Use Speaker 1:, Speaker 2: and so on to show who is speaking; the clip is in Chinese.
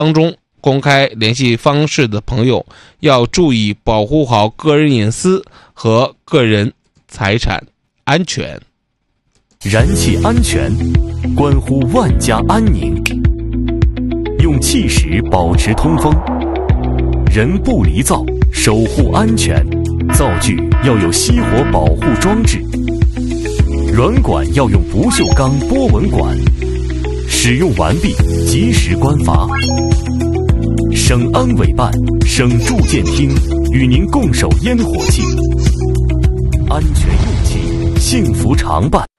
Speaker 1: 当中公开联系方式的朋友要注意保护好个人隐私和个人财产安全。
Speaker 2: 燃气安全关乎万家安宁，用气室保持通风，人不离灶，守护安全。灶具要有熄火保护装置，软管要用不锈钢波纹管，使用完毕及时关阀。省安委办、省住建厅与您共守烟火气，安全用气，幸福常伴。